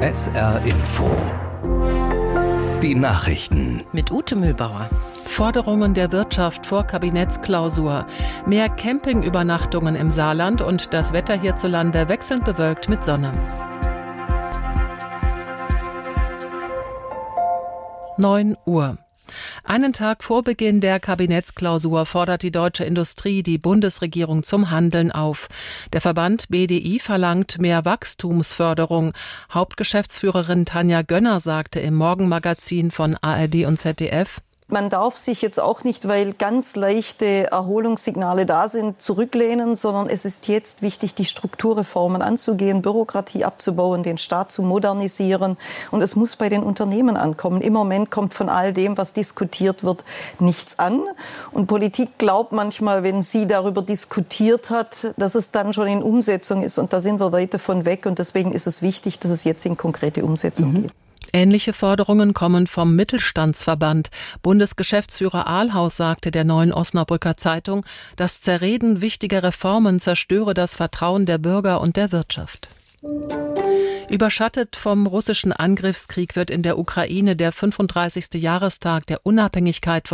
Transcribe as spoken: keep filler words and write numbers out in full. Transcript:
S R Info. Die Nachrichten. Mit Ute Mühlbauer. Forderungen der Wirtschaft vor Kabinettsklausur. Mehr Campingübernachtungen im Saarland und das Wetter hierzulande wechselnd bewölkt mit Sonne. neun Uhr. Einen Tag vor Beginn der Kabinettsklausur fordert die deutsche Industrie die Bundesregierung zum Handeln auf. Der Verband B D I verlangt mehr Wachstumsförderung. Hauptgeschäftsführerin Tanja Gönner sagte im Morgenmagazin von A R D und Z D F: Man darf sich jetzt auch nicht, weil ganz leichte Erholungssignale da sind, zurücklehnen, sondern es ist jetzt wichtig, die Strukturreformen anzugehen, Bürokratie abzubauen, den Staat zu modernisieren. Und es muss bei den Unternehmen ankommen. Im Moment kommt von all dem, was diskutiert wird, nichts an. Und Politik glaubt manchmal, wenn sie darüber diskutiert hat, dass es dann schon in Umsetzung ist. Und da sind wir weit davon weg. Und deswegen ist es wichtig, dass es jetzt in konkrete Umsetzung mhm. geht. Ähnliche Forderungen kommen vom Mittelstandsverband. Bundesgeschäftsführer Ahlhaus sagte der Neuen Osnabrücker Zeitung, das Zerreden wichtiger Reformen zerstöre das Vertrauen der Bürger und der Wirtschaft. Überschattet vom russischen Angriffskrieg wird in der Ukraine der fünfunddreißigste Jahrestag der Unabhängigkeit von